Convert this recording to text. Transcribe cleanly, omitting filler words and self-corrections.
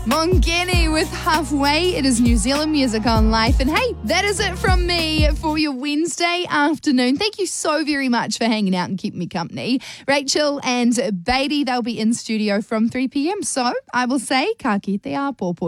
Mongeni with Halfway. It is New Zealand Music on Life. And hey, that is it from me for your Wednesday afternoon. Thank you so very much for hanging out and keeping me company. Rachel and Beatty, they'll be in studio from 3 p.m. So I will say, ka kite a pōpō.